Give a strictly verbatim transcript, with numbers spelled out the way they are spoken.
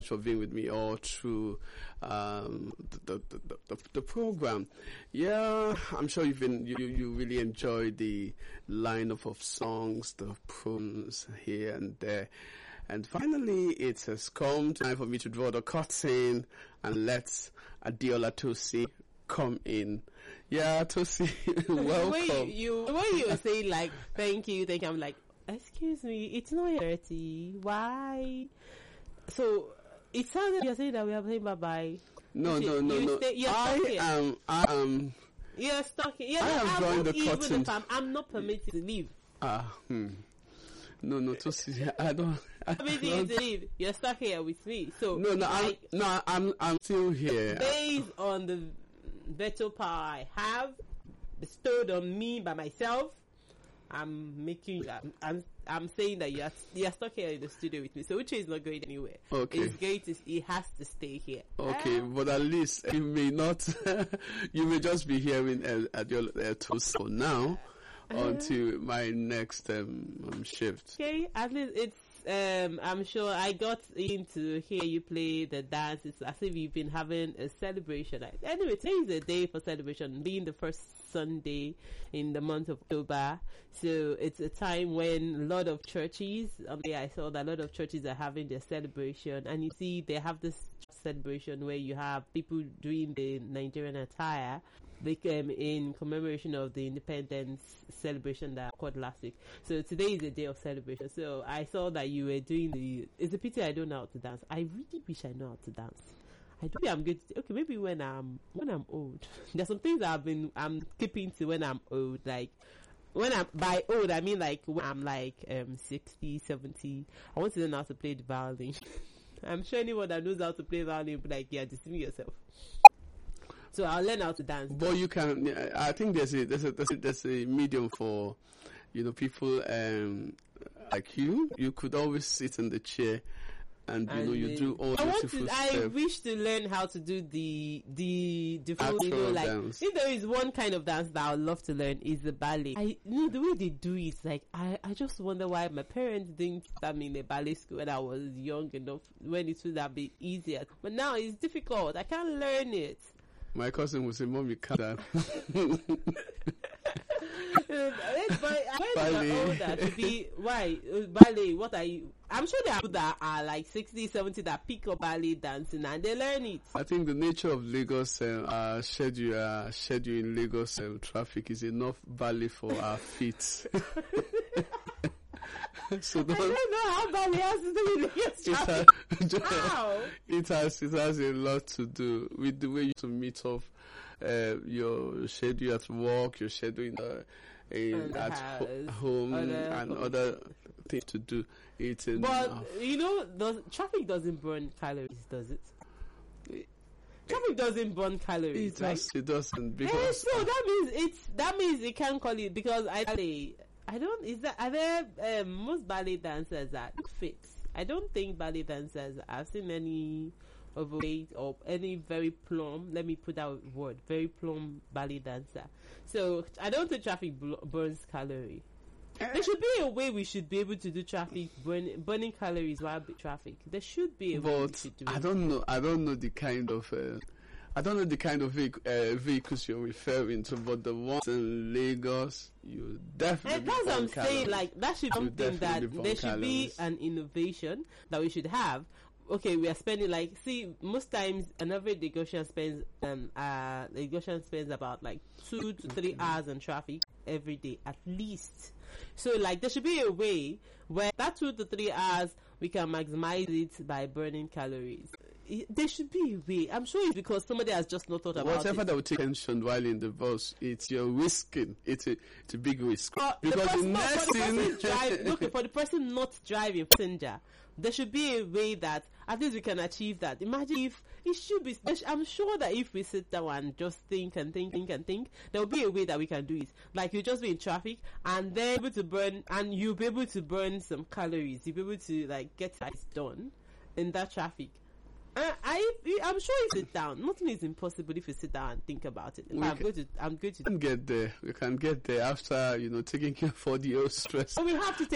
much for being with me all through um, the, the, the, the, the program. Yeah, I'm sure you've been, you, you really enjoyed the lineup of songs, the poems here and there. And finally, it has come time for me to draw the curtain and let Adeola Tosin come in. Yeah, Tosin, welcome. When you, when you were saying like, thank you, thank you, I'm like, excuse me, it's not thirty. Why? So, it sounds like you're saying that we are saying bye-bye. No, no, no, no. Stay, you're I stuck here. am, I am. You're stuck here. I am drawing the curtain. I'm, I'm not permitted to leave. Ah, hmm. No, no, Tosin, I don't. I Permitted you don't. to leave. You're stuck here with me. So, No, no, like, I'm, no, I'm, I'm still here. based on the veto power I have bestowed on me by myself, I'm making, I'm, I'm, I'm saying that you're, you're stuck here in the studio with me. So Uche is not going anywhere. Okay. It's going to, he has to stay here. Okay, Ah. but at least you may not, you may just be hearing uh, at your uh, toast for now Uh-huh. until my next um, um, shift. Okay, at least it's, um, I'm sure I got in to hear you play the dance. It's as if you've been having a celebration. Anyway, today is a day for celebration, being the first Sunday in the month of October. So it's a time when a lot of churches, um, yeah, I saw that a lot of churches are having their celebration. And you see, they have this celebration where you have people doing the Nigerian attire, like, um, in commemoration of the independence celebration that occurred last week. So today is a day of celebration. So I saw that you were doing the, it's a pity I don't know how to dance. I really wish I know how to dance. I do. I'm going to, okay, maybe when I'm, when I'm old. There's some things I've been, I'm keeping to when I'm old. Like, when I'm, by old, I mean like when I'm like, um, sixty, seventy. I want to learn how to play the violin. I'm sure anyone that knows how to play violin will be like, yeah, deceiving yourself. So I'll learn how to dance. But you can, I think there's a, there's a, there's a, there's a medium for, you know, people um, like you. You could always sit in the chair and, you And know, you then- do all I want beautiful to, I stuff. wish to learn how to do the the the full, you know, Actual like dance. if there is one kind of dance that I would love to learn is the ballet. I you know the way they do it, like I, I just wonder why my parents didn't start me in a ballet school when I was young enough, when it would have been easier. But now it's difficult. I can't learn it. My cousin will say, Mom, you can't dance. Let's buy, when Ballet. you're older to be why uh, ballet. What are you? I'm sure there are people that are like sixty, seventy that pick up ballet dancing and they learn it. I think the nature of Lagos um, uh, schedule, uh, schedule in Lagos um, traffic is enough ballet for our feet. So I don't, don't know how ballet has to do with Lagos it, traffic. has, How? it has it has a lot to do with the way you to meet off uh, your schedule at work, your schedule in, uh, in And the at ho- house, home, other and home. other things to do. It's enough. But you know, does, traffic doesn't burn calories, does it? Traffic doesn't burn calories, It right? does. It doesn't Eh, because so that means it's that means you can't call it because I ballet. I don't. Is that are there um, most ballet dancers are fit? I don't think ballet dancers. I've seen any overweight or any very plump. Let me put that word. Very plump ballet dancer. So I don't think traffic bl- burns calorie. There should be a way we should be able to do traffic burn, burning calories while be traffic. There should be a way we but should do I it. don't know. I don't know the kind of. Uh, I don't know the kind of vehic- uh, vehicles you're referring to, but the ones in Lagos, you definitely. And that's what I'm burn saying. calories. Like that should be You something that definitely burn there should be calories. an innovation that we should have. Okay, we are spending like see most times an average Lagosian spends um uh Lagosian spends about like two to three hours on traffic every day at least. So like there should be a way where that two to three hours we can maximize it by burning calories. It- there should be a way. I'm sure it's because somebody has just not thought about Whatever it. that will take attention while in the bus, it's you're risking. It's a, it's a big risk. Uh, because the the person, no, next for the person thing, drive, okay, for the person not driving passenger, there should be a way that at least we can achieve that. Imagine if it should be. I'm sure that if we sit down and just think and think, think and think, there will be a way that we can do it. Like you just be in traffic and then able to burn, and you'll be able to burn some calories. You'll be able to like get that done in that traffic. Uh, I, I'm sure you sit down. Nothing is impossible if you sit down and think about it. We I'm can- going to. I'm going to. we can get there. We can get there after you know taking care of all the old stress. But we have to take